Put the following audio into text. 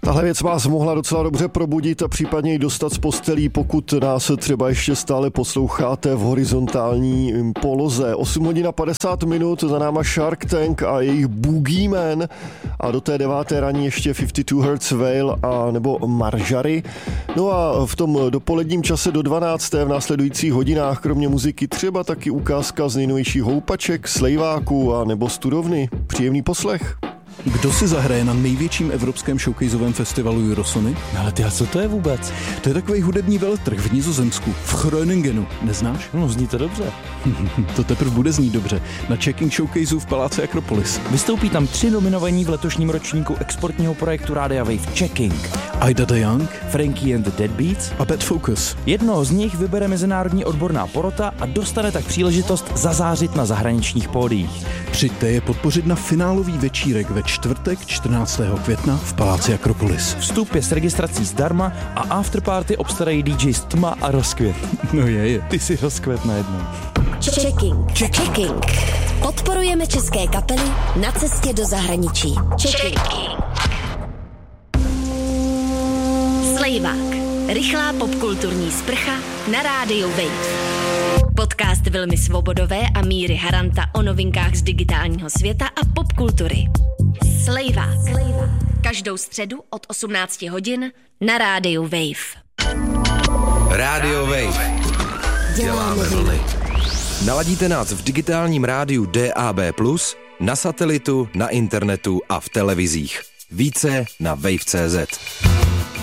Tahle věc vás mohla docela dobře probudit a případně i dostat z postelí, pokud nás třeba ještě stále posloucháte v horizontální poloze. 8 hodin a 50 minut, za náma Shark Tank a jejich Boogeyman a do té 9. raní ještě 52 Hertz Veil a nebo Marjorie. No a v tom dopoledním čase do 12. v následujících hodinách kromě muziky třeba taky ukázka z nejnovějších houpaček, slejváků a nebo studovny. Příjemný poslech. Kdo si zahraje na největším evropském showcaseovém festivalu Eurosony? Ale ty, a co to je vůbec? To je takový hudební veletrh v Nizozemsku, v Groningenu. Neznáš? No, zní to dobře. To teprve bude znít dobře. Na Checking Showcaseu v Paláci Akropolis. Vystoupí tam 3 nominovaní v letošním ročníku exportního projektu Rádia Wave Checking. Ida de Young, Frankie and the Deadbeats a Bad Focus. Jednoho z nich vybere mezinárodní odborná porota a dostane tak příležitost zazářit na zahraničních pódiích. Přijďte je podpořit na finálový večírek ve čtvrtek 14. května v Paláci Akropolis. Vstup je s registrací zdarma a afterparty obstarají DJs Tma a Rozkvět. No je. Ty si Rozkvět najednou. Checking. Podporujeme české kapely na cestě do zahraničí. Checking. Slejvák. Rychlá popkulturní sprcha na rádiu Wave. Podcast Vilmy Svobodové a Míry Haranta o novinkách z digitálního světa a popkultury. Slejvák. Každou středu od 18 hodin na rádiu Wave. Rádio Wave. Děláme vlny. Naladíte nás v digitálním rádiu DAB+, na satelitu, na internetu a v televizích. Více na wave.cz.